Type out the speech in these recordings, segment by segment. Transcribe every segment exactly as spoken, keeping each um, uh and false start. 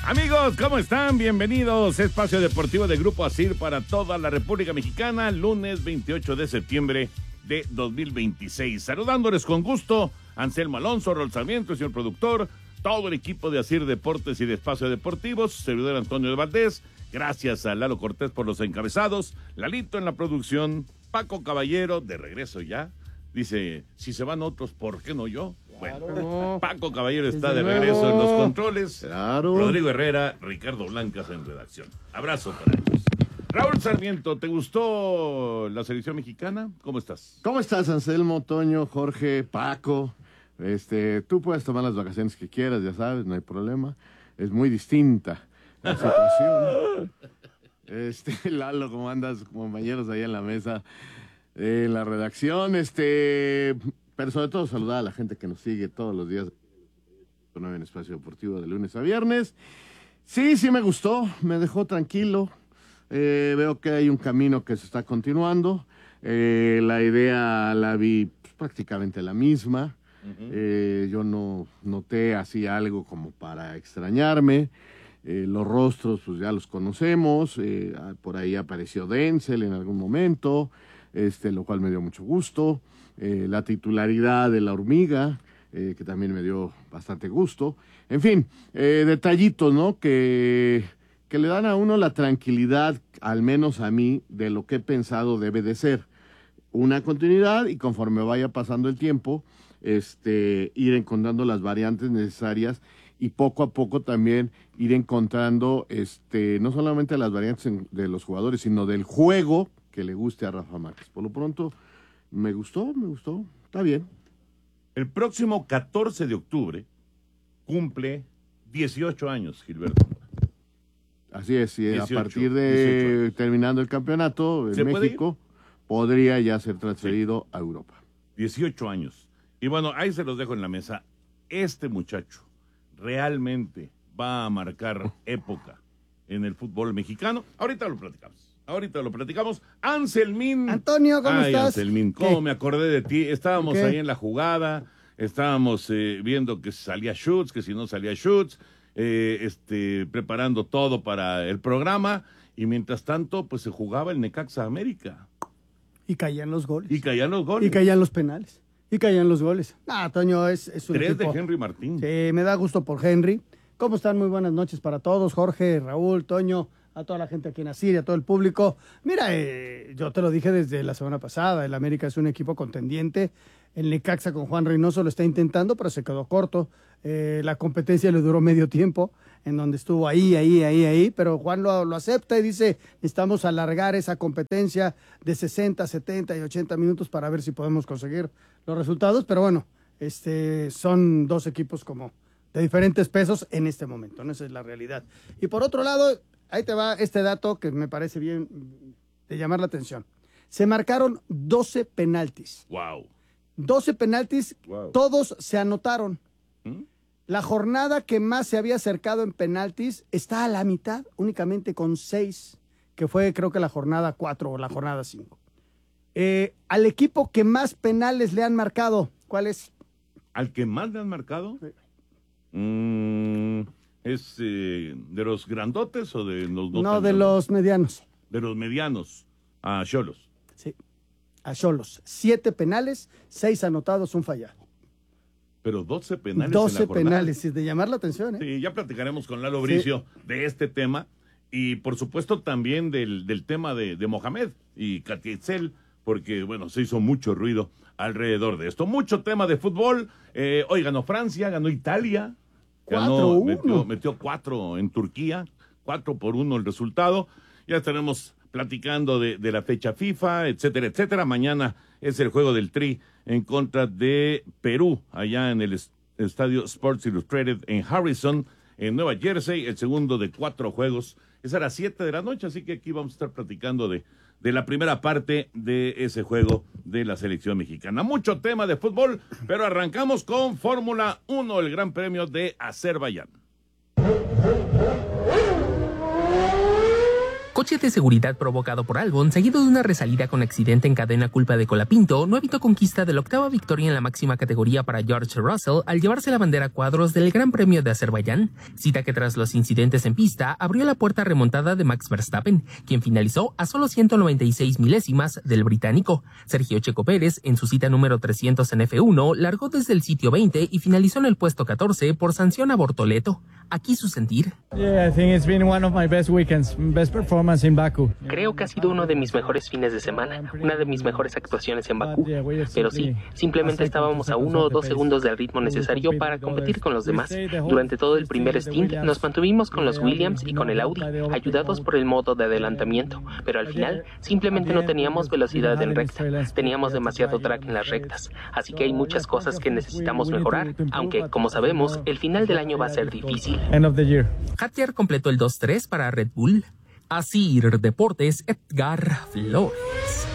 Amigos, ¿cómo están? Bienvenidos. Espacio Deportivo de Grupo Asir para toda la República Mexicana, lunes veintiocho de septiembre de dos mil veintiséis. Saludándoles con gusto, Anselmo Alonso, Rol Sarmiento, señor productor, todo el equipo de Asir Deportes y de Espacio Deportivo, su servidor Antonio de Valdés. Gracias a Lalo Cortés por los encabezados, Lalito en la producción, Paco Caballero, de regreso ya. Dice, si se van otros, ¿por qué no yo? Bueno, claro. Paco Caballero está de regreso nuevo en los controles. Claro. Rodrigo Herrera, Ricardo Blancas en redacción. Abrazo para ellos. Raúl Sarmiento, ¿te gustó la selección mexicana? ¿Cómo estás? ¿Cómo estás, Anselmo, Toño, Jorge, Paco? Este, tú puedes tomar las vacaciones que quieras, ya sabes, no hay problema. Es muy distinta la situación. Este, Lalo, ¿cómo andas, compañeros ahí en la mesa? En la redacción, este, pero sobre todo saludar a la gente que nos sigue todos los días en Espacio Deportivo de lunes a viernes. Sí, sí me gustó, me dejó tranquilo. Eh, veo que hay un camino que se está continuando. Eh, la idea la vi pues, prácticamente la misma. Uh-huh. Eh, yo no noté así algo como para extrañarme. Eh, los rostros, pues ya los conocemos. Eh, por ahí apareció Denzel en algún momento. Este, lo cual me dio mucho gusto, eh, la titularidad de la hormiga, eh, que también me dio bastante gusto, en fin, eh, detallitos, ¿no?, que, que le dan a uno la tranquilidad, al menos a mí, de lo que he pensado debe de ser, una continuidad y conforme vaya pasando el tiempo, este, ir encontrando las variantes necesarias y poco a poco también ir encontrando, este, no solamente las variantes de los jugadores, sino del juego que le guste a Rafa Márquez. Por lo pronto, me gustó, me gustó, está bien. El próximo catorce de octubre cumple dieciocho años, Gilberto. Así es, sí, dieciocho, a partir de terminando el campeonato en México, podría ya ser transferido sí. a Europa. dieciocho años. Y bueno, ahí se los dejo en la mesa. Este muchacho realmente va a marcar época en el fútbol mexicano. Ahorita lo platicamos. Ahorita lo platicamos. Anselmín. Antonio, ¿cómo Ay, estás? Anselmín, ¿cómo ¿Qué? me acordé de ti? Estábamos ¿Qué? ahí en la jugada, estábamos eh, viendo que salía shoots, que si no salía shoots, eh, este, preparando todo para el programa, y mientras tanto, pues se jugaba el Necaxa América. Y caían los goles. Y caían los goles. Y caían los penales. Y caían los goles. Ah, Toño, es, es un Tres equipo. de Henry Martín. Sí, me da gusto por Henry. ¿Cómo están? Muy buenas noches para todos. Jorge, Raúl, Toño, a toda la gente aquí en Asir, a todo el público. Mira, eh, yo te lo dije desde la semana pasada, el América es un equipo contendiente. El Necaxa con Juan Reynoso lo está intentando, pero se quedó corto. Eh, la competencia le duró medio tiempo, en donde estuvo ahí, ahí, ahí, ahí, pero Juan lo, lo acepta y dice, necesitamos alargar esa competencia de sesenta, setenta y ochenta minutos para ver si podemos conseguir los resultados, pero bueno, este, son dos equipos como de diferentes pesos en este momento, ¿no? Esa es la realidad. Y por otro lado, ahí te va este dato que me parece bien de llamar la atención. Se marcaron doce penaltis. Wow. doce penaltis, wow. Todos se anotaron. ¿Mm? La jornada que más se había acercado en penaltis está a la mitad, únicamente con seis, que fue creo que la jornada cuatro o la jornada cinco. Eh, al equipo que más penales le han marcado, ¿cuál es? ¿Al que más le han marcado? Sí. Mm, ¿Es eh, de los grandotes o de los no? No, de los medianos. De los medianos, a Xolos. Sí, a Xolos. Siete penales, seis anotados, un fallado. Pero doce penales doce en la penales, es de llamar la atención, ¿eh? Sí, ya platicaremos con Lalo Bricio sí. de este tema y por supuesto también del, del tema de, de Mohamed y Katia Itzel, porque bueno, se hizo mucho ruido alrededor de esto. Mucho tema de fútbol. Eh, hoy ganó Francia, ganó Italia. Ganó, metió, metió cuatro en Turquía, cuatro por uno el resultado. Ya estaremos platicando de, de la fecha FIFA, etcétera, etcétera. Mañana es el juego del Tri en contra de Perú, allá en el est- estadio Sports Illustrated en Harrison, en Nueva Jersey, el segundo de cuatro juegos. Es a las siete de la noche, así que aquí vamos a estar platicando de, de la primera parte de ese juego de la selección mexicana. Mucho tema de fútbol, pero arrancamos con Fórmula uno, el Gran Premio de Azerbaiyán. coche de seguridad provocado por Albon, seguido de una resalida con accidente en cadena culpa de Colapinto, no evitó conquista de la octava victoria en la máxima categoría para George Russell al llevarse la bandera a cuadros del Gran Premio de Azerbaiyán, cita que tras los incidentes en pista abrió la puerta remontada de Max Verstappen, quien finalizó a solo ciento noventa y seis milésimas del británico. Sergio Checo Pérez, en su cita número trescientos en F uno, largó desde el sitio veinte y finalizó en el puesto catorce por sanción a Bortoleto. Aquí su sentir. Yeah, I think it's been one of my best weekends, best performance in Baku. Creo que ha sido uno de mis mejores fines de semana, una de mis mejores actuaciones en Bakú. Pero sí, simplemente estábamos a uno o dos segundos del ritmo necesario para competir con los demás. Durante todo el primer stint nos mantuvimos con los Williams y con el Audi, ayudados por el modo de adelantamiento, pero al final simplemente no teníamos velocidad en recta, teníamos demasiado track en las rectas, así que hay muchas cosas que necesitamos mejorar, aunque, como sabemos, el final del año va a ser difícil. End of the year. Hattier completó el dos tres para Red Bull. Asir Deportes, Edgar Flores.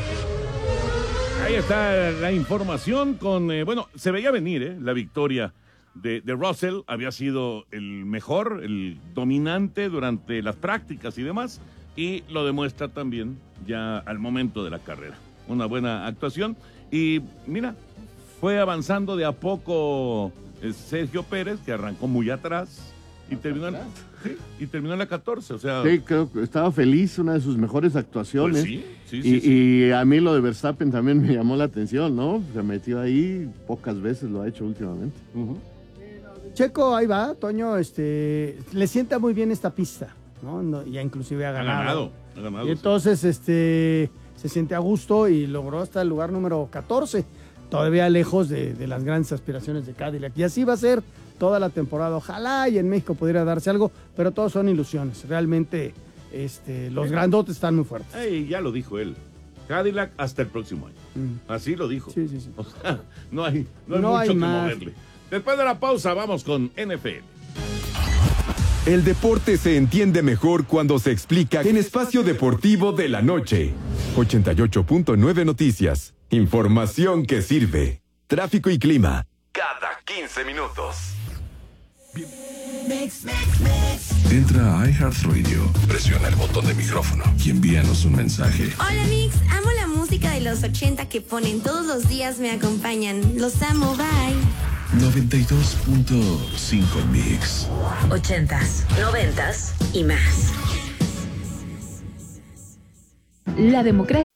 Ahí está la información con, eh, bueno, se veía venir, ¿eh? La victoria de, de Russell. Había sido el mejor, el dominante durante las prácticas y demás, y lo demuestra también ya al momento de la carrera. Una buena actuación y mira, fue avanzando de a poco eh, Sergio Pérez, que arrancó muy atrás y terminó en, sí, y terminó en la catorce, o sea... Sí, creo que estaba feliz, una de sus mejores actuaciones. Pues sí, sí, y, sí, sí. y a mí lo de Verstappen también me llamó la atención, ¿no? Se metió ahí, pocas veces lo ha hecho últimamente. Uh-huh. Checo, ahí va, Toño, este, le sienta muy bien esta pista, ¿no? No, ya inclusive ha Ha ganado. ganado, ha ganado. Y entonces, sí. este, se siente a gusto y logró hasta el lugar número catorce, todavía lejos de, de las grandes aspiraciones de Cadillac. Y así va a ser toda la temporada. Ojalá y en México pudiera darse algo, pero todos son ilusiones. Realmente, este, los grandotes están muy fuertes. Ey, ya lo dijo él. Cadillac hasta el próximo año. Mm. Así lo dijo. Sí, sí, sí. O sea, no hay, no hay No mucho hay que más. moverle. Después de la pausa, vamos con N F L. El deporte se entiende mejor cuando se explica en Espacio Deportivo de la Noche. ochenta y ocho punto nueve Noticias. Información que sirve. Tráfico y clima. Cada quince minutos. Entra a iHeartRadio, presiona el botón de micrófono y envíanos un mensaje. Hola Mix, amo la música de los ochenta que ponen todos los días, me acompañan. Los amo, bye. noventa y dos punto cinco Mix. Ochentas, noventas y más. La democracia.